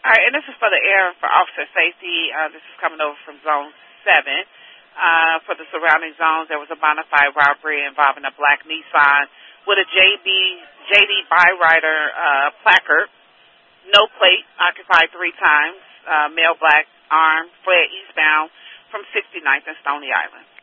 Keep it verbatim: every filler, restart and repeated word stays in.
All right, and this is for the air for officer safety. Uh, this is coming over from Zone seven. Uh, for the surrounding zones, there was a bona fide robbery involving a black Nissan with a J B, J D Byrider uh, placard, no plate, occupied three times, uh, male black, armed, fled eastbound from sixty-ninth and Stony Island.